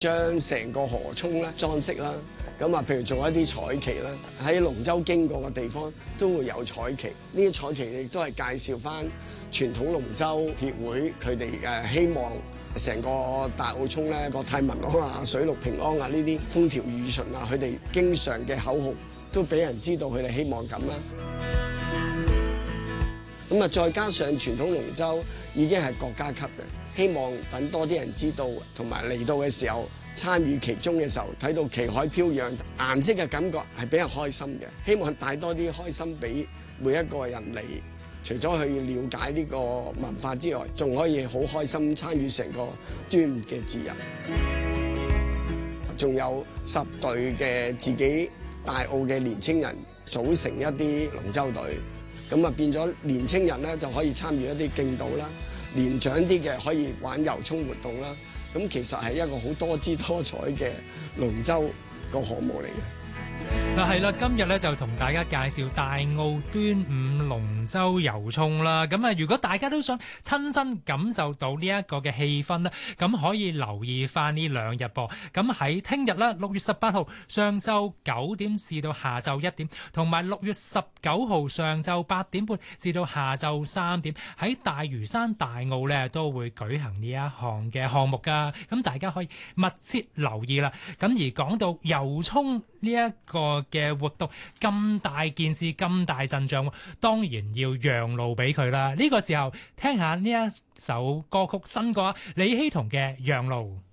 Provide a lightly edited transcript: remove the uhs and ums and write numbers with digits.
將成個河涌咧裝飾啦。咁啊，譬如做一啲彩旗啦，喺龍舟經過嘅地方都會有彩旗。呢啲彩旗亦都係介紹翻傳統龍舟協會佢哋希望成個大澳涌咧國泰民安啊、水陸平安啊呢啲風調雨順啊，佢哋經常嘅口號都俾人知道佢哋希望咁啦。咁啊，再加上傳統龍舟已經係國家級嘅，希望等多啲人知道，同埋嚟到嘅時候參與其中嘅時候，睇到旗海飄揚，顏色嘅感覺係比較開心嘅。希望帶多啲開心俾每一個人嚟，除咗去了解呢個文化之外，仲可以好開心參與成個端午嘅節日。仲有10隊嘅自己大澳嘅年青人組成一啲龍舟隊。咁啊變咗年青人咧就可以參與一啲競渡啦，年長啲嘅可以玩遊涌活動啦。咁其實係一個好多姿多彩嘅龍舟個項目嚟嘅。 就係啦，今日咧就同大家介紹大澳端午龍舟遊涌啦。咁啊，如果大家都想親身感受到呢一個嘅氣氛咧，咁可以留意翻呢2日噃。咁喺聽日咧6月18號上晝9點至到下晝1點，同埋6月19號上晝8點半至到下晝3點，喺大嶼山大澳咧都會舉行呢一項嘅項目噶。咁大家可以密切留意啦。咁而講到遊涌呢一個嘅活動咁大件事咁大陣仗，當然要讓路俾佢啦。呢個時候聽下呢一首歌曲新歌，李希彤嘅《讓路》。